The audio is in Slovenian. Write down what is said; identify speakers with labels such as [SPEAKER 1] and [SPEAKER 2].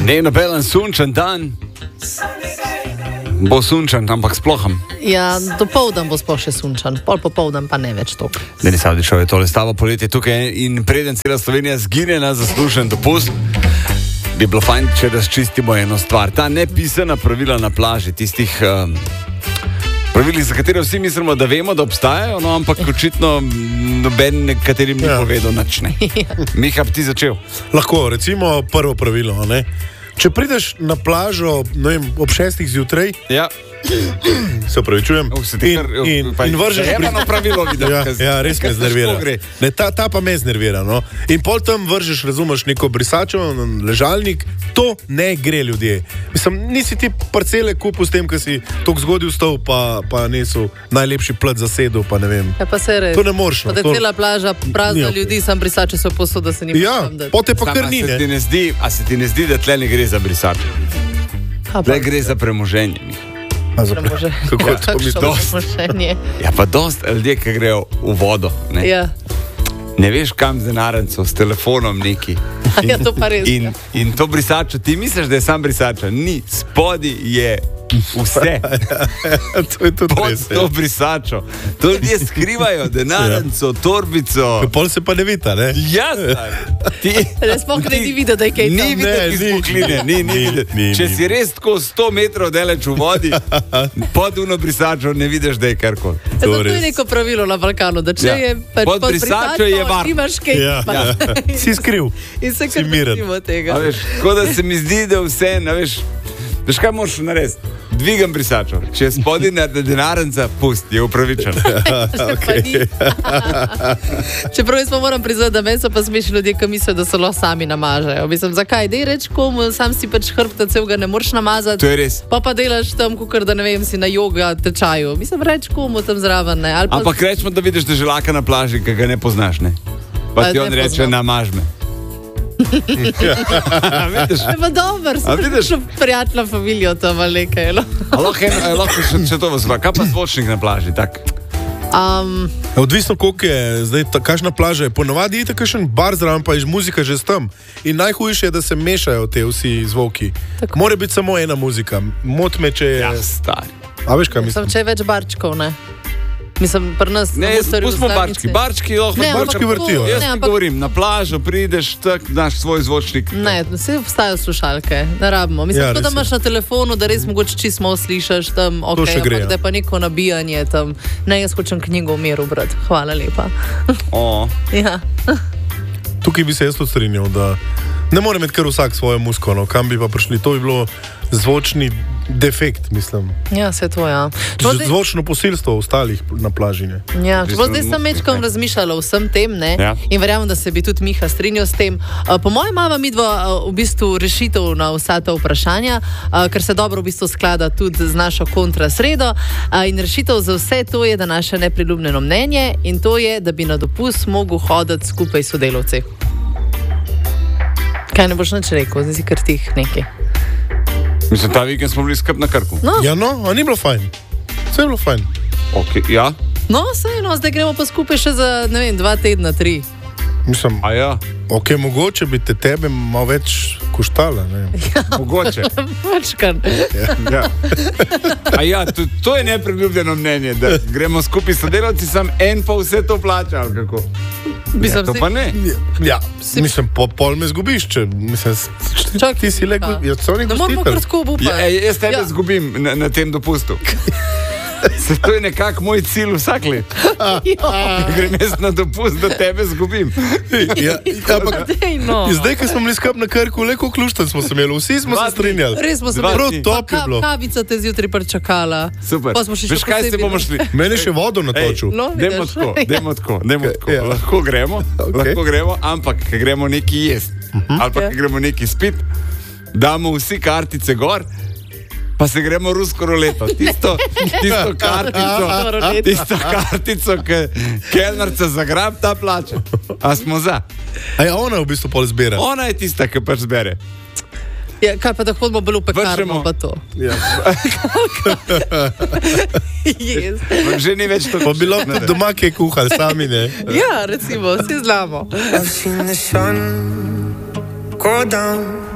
[SPEAKER 1] Ne nobelen sunčen dan, bo sunčen, ampak sploham.
[SPEAKER 2] Ja, dopoldan bo sploh še sunčan, popoldan pa ne več toliko.
[SPEAKER 1] Denis Avdićev je tole stavo poletje tukaj in preden cela Slovenija zgine na zaslužen dopust, bi bilo fajn, če razčistimo eno stvar. Ta nepisana pravila na plaži, tistih pravili, za katere vsi mislimo, da vemo, da obstajajo, no, ampak očitno noben nekaterim ni povedal nič ne. Miha, bi ti začel?
[SPEAKER 3] Lahko, recimo prvo pravilo, ne? Če prideš na plažo, ne vem, ob 6 zjutraj,
[SPEAKER 1] Ja.
[SPEAKER 3] se opravičujem, in vržeš
[SPEAKER 1] eno pravilo videl.
[SPEAKER 3] Ja, res me znervira. Ne, ta pa me znervira, no. In pol tam vržeš, razumeš, neko brisačo, ležalnik, to ne gre, ljudje. Mislim, nisi ti parcele kupil s tem, ker si toliko zgodil vstal, pa niso najlepši plet zasedel, pa ne vem.
[SPEAKER 2] Ja, pa se res.
[SPEAKER 3] To ne moreš.
[SPEAKER 2] Pa da je cela plaža prazna ljudi, sam brisače so posod, da se ni
[SPEAKER 3] Ja, potem pa kar ni, ne.
[SPEAKER 1] A se ti ne zdi, da tle ne gre za brisače? Tle gre za premoženje.
[SPEAKER 3] Kako je to
[SPEAKER 2] premoženje?
[SPEAKER 1] Ja, pa dost ljudje, ki grejo v vodo, ne?
[SPEAKER 2] Ja.
[SPEAKER 1] Ne veš, kam z denarnico, s telefonom neki.
[SPEAKER 2] Ja, to pa res.
[SPEAKER 1] In to brisačo, ti misliš, da je sam brisača? Ni, spodi je vse.
[SPEAKER 3] To je tudi
[SPEAKER 1] Pod
[SPEAKER 3] res.
[SPEAKER 1] to brisačo. To ljudje skrivajo, denarnico, torbico.
[SPEAKER 3] Pol se pa ne vita, ne?
[SPEAKER 1] Ja, zdaj.
[SPEAKER 2] Ne, sploh ne ni videl, da je kaj tam.
[SPEAKER 1] Ni videti izpukline, ni. Če si res tako 100 metrov daleč v vodi, pod uno brisačo ne vidiš, da je karkoli.
[SPEAKER 2] To je neko pravilo na Balkanu, da če je
[SPEAKER 1] pod brisačo je varno.
[SPEAKER 2] Imaš kaj.
[SPEAKER 3] Ja. Si skriv.
[SPEAKER 2] In se kar
[SPEAKER 3] miren.
[SPEAKER 2] držimo tega.
[SPEAKER 1] A veš, tako da se mi zdi, da vse, veš kaj moraš narediti? Dvigam brisačo. Če je spodaj denarnica, pusti, je upravičen.
[SPEAKER 3] Okay.
[SPEAKER 2] Čeprav jaz pa moram priznati, da meni so pa smešni ljudje, ki mislijo, da se lahko sami namažejo. Mislim, zakaj? Dej reč komu, sam si pač hrbta celega ne moreš namazati.
[SPEAKER 1] To je res.
[SPEAKER 2] Pa delaš tam, kukor da ne vem, si na joga tečaju. Mislim, reč komu tam zraven, ne.
[SPEAKER 1] Ampak rečemo, da vidiš deželaka na plaži, ki ga ne poznaš, ne? Pa ti on reče, namaž me. Vidiš?
[SPEAKER 2] Je pa dober, sem prijatelja familijo tam ali nekaj.
[SPEAKER 1] Lahko še to vas. Kaj pa zvočnik na plaži, tak?
[SPEAKER 3] Odvisno, koliko je zdaj, kakšna plaža je. Ponovadi je kakšen bar zraven, pa je muzika že s tam. In najhujše je, da se mešajo te vsi zvoki. Mora biti samo ena muzika. Mot me, če je...
[SPEAKER 1] Ja, stari.
[SPEAKER 3] A veš, kaj mislim?
[SPEAKER 2] Če je več barčkov, ne? Mislim, pri nas...
[SPEAKER 1] Ne, pustimo barčki. Barčki
[SPEAKER 3] vrtijo.
[SPEAKER 1] Jaz ti govorim, na plažo prideš, tak daš svoj zvočnik.
[SPEAKER 2] Ne, vse obstajajo slušalke, ne rabimo. Mislim, da imaš na telefonu, da res mogoče čisto malo slišaš tam, ok, ampak da je pa neko nabijanje tam. Ne, jaz hočem knjigo v miru brati. Hvala lepa. Ja.
[SPEAKER 3] Tukaj bi se jaz tudi strinjal, da ne more imeti kar vsak svojo musko, no, kam bi pa prišli. To bi bilo zvočni defekt, mislim.
[SPEAKER 2] Ja, se to, ja.
[SPEAKER 3] Zvočno posilstvo ostalih na plaži, ne.
[SPEAKER 2] Ja, zdaj sem mečkom razmišljala o vsem tem, ne, in verjamem, da se bi tudi Miha strinjal s tem. Po mojem imava midva v bistvu rešitev na vsa ta vprašanja, ker se dobro v bistvu sklada tudi z našo kontrasredo, in rešitev za vse to je, da naše nepriljubljeno mnenje, in to je, da bi na dopust mogel hoditi skupaj s sodelavci. Kaj ne boš nič rekel, zdaj si kar tih nekaj.
[SPEAKER 1] Mislim, ta vikend smo bili skupaj na Krku.
[SPEAKER 2] No.
[SPEAKER 3] Ja, no, a ni bilo fajn. Vse je bilo fajn.
[SPEAKER 1] Ok, ja.
[SPEAKER 2] No, vseeno, zdaj gremo pa skupaj še za, ne vem, 2 tedna, 3.
[SPEAKER 3] Mislim,
[SPEAKER 1] A ja,
[SPEAKER 3] ok, mogoče bi tebe malo več koštala, ne.
[SPEAKER 1] mogoče.
[SPEAKER 2] Mačkan.
[SPEAKER 1] Ja. A ja, to je nepriljubljeno mnenje, da gremo skupaj s sodelavci, sam en pa vse to plača, ali kako?
[SPEAKER 2] Mislim,
[SPEAKER 1] to pa ne.
[SPEAKER 3] Ja, mislim, pol me zgubiš, če mislim, ti si le
[SPEAKER 2] Ne moramo kar tako obupati.
[SPEAKER 1] Jaz tebe zgubim na tem dopustu. Se to je nekako moj cilj vsak let. Grem jaz na dopust, da tebe zgubim.
[SPEAKER 3] Zdaj, ko smo bili skupaj na Krku, le koliko lušten smo se imeli, vsi smo se strinjali.
[SPEAKER 2] Res smo se imeli.
[SPEAKER 3] Prav top je bilo.
[SPEAKER 2] Kavica te zjutraj pričakala.
[SPEAKER 1] Super. Veš, kaj se bomo šli?
[SPEAKER 3] Meni še vodo natočil.
[SPEAKER 1] Dajmo tako. Lahko gremo, ampak ko gremo nekaj jesti, ali pa ko gremo nekaj spit, damo vsi kartice gor, pa se gremo rusko ruleto. Tisto kartico, ki kelnarca zagrab, ta plača. A smo za?
[SPEAKER 3] A ja, ona v bistvu pol zbira.
[SPEAKER 1] Ona je tista, ki pač zbere.
[SPEAKER 2] Ja, kaj pa da hodimo bolj v pekarno, pa to.
[SPEAKER 3] Ja.
[SPEAKER 1] Že ni več to.
[SPEAKER 3] Pa bilo tudi doma, ki je kuhali, sami ne.
[SPEAKER 2] Ja, recimo, vsi znamo.